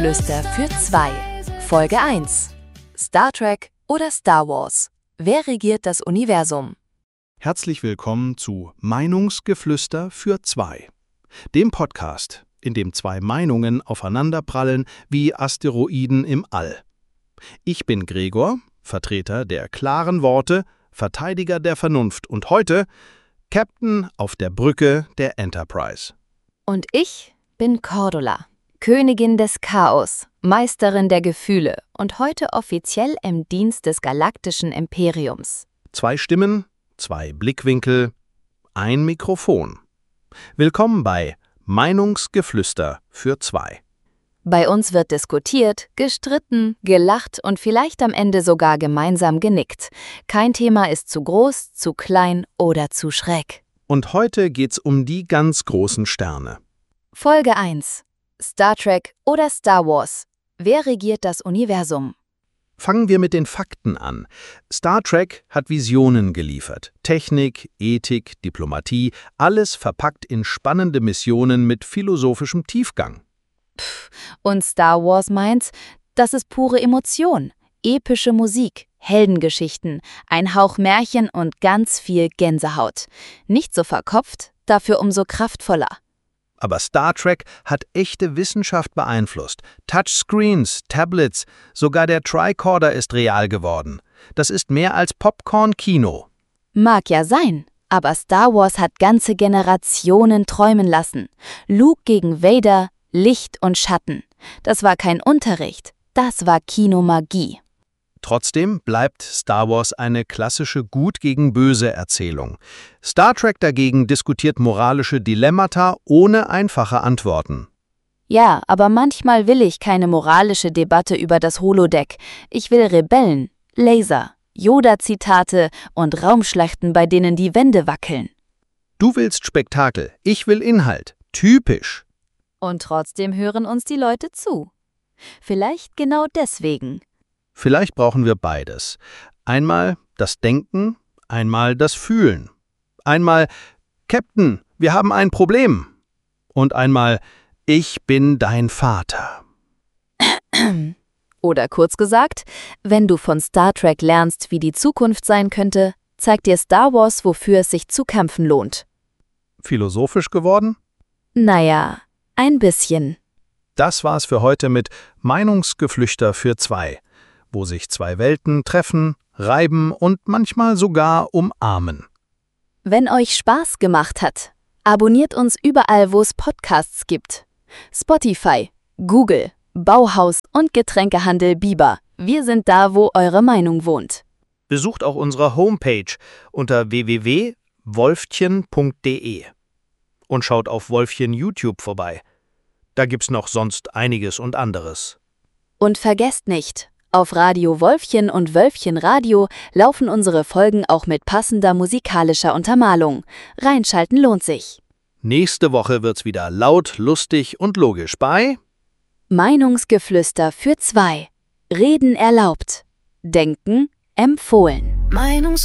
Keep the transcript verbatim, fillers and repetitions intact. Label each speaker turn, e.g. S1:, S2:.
S1: Meinungsgeflüster für zwei. Folge eins. Star Trek oder Star Wars? Wer regiert das Universum?
S2: Herzlich willkommen zu Meinungsgeflüster für zwei, dem Podcast, in dem zwei Meinungen aufeinanderprallen wie Asteroiden im All. Ich bin Gregor, Vertreter der klaren Worte, Verteidiger der Vernunft und heute Captain auf der Brücke der Enterprise.
S1: Und ich bin Cordula, Königin des Chaos, Meisterin der Gefühle und heute offiziell im Dienst des galaktischen Imperiums.
S2: Zwei Stimmen, zwei Blickwinkel, ein Mikrofon. Willkommen bei Meinungsgeflüster für zwei.
S1: Bei uns wird diskutiert, gestritten, gelacht und vielleicht am Ende sogar gemeinsam genickt. Kein Thema ist zu groß, zu klein oder zu schräg.
S2: Und heute geht's um die ganz großen Sterne.
S1: Folge eins. Star Trek oder Star Wars? Wer regiert das Universum?
S2: Fangen wir mit den Fakten an. Star Trek hat Visionen geliefert. Technik, Ethik, Diplomatie, alles verpackt in spannende Missionen mit philosophischem Tiefgang.
S1: Pff, und Star Wars meint, das ist pure Emotion, epische Musik, Heldengeschichten, ein Hauch Märchen und ganz viel Gänsehaut. Nicht so verkopft, dafür umso kraftvoller.
S2: Aber Star Trek hat echte Wissenschaft beeinflusst. Touchscreens, Tablets, sogar der Tricorder ist real geworden. Das ist mehr als Popcorn-Kino.
S1: Mag ja sein, aber Star Wars hat ganze Generationen träumen lassen. Luke gegen Vader, Licht und Schatten. Das war kein Unterricht, das war Kinomagie.
S2: Trotzdem bleibt Star Wars eine klassische Gut gegen Böse Erzählung. Star Trek dagegen diskutiert moralische Dilemmata ohne einfache Antworten.
S1: Ja, aber manchmal will ich keine moralische Debatte über das Holodeck. Ich will Rebellen, Laser, Yoda-Zitate und Raumschlachten, bei denen die Wände wackeln.
S2: Du willst Spektakel, ich will Inhalt. Typisch.
S1: Und trotzdem hören uns die Leute zu. Vielleicht genau deswegen.
S2: Vielleicht brauchen wir beides. Einmal das Denken, einmal das Fühlen. Einmal, Captain, wir haben ein Problem. Und einmal, ich bin dein Vater.
S1: Oder kurz gesagt, wenn du von Star Trek lernst, wie die Zukunft sein könnte, zeigt dir Star Wars, wofür es sich zu kämpfen lohnt.
S2: Philosophisch geworden?
S1: Naja, ein bisschen.
S2: Das war's für heute mit Meinungsgeflüster für zwei, wo sich zwei Welten treffen, reiben und manchmal sogar umarmen.
S1: Wenn euch Spaß gemacht hat, abonniert uns überall, wo es Podcasts gibt. Spotify, Google, Bauhaus und Getränkehandel Biber. Wir sind da, wo eure Meinung wohnt.
S2: Besucht auch unsere Homepage unter w w w punkt wolfchen punkt d e und schaut auf Wolfchen YouTube vorbei. Da gibt's noch sonst einiges und anderes.
S1: Und vergesst nicht, auf Radio Wolfchen und Wölfchen Radio laufen unsere Folgen auch mit passender musikalischer Untermalung. Reinschalten lohnt sich.
S2: Nächste Woche wird's wieder laut, lustig und logisch bei
S1: Meinungsgeflüster für zwei. Reden erlaubt. Denken empfohlen.
S3: Meinungs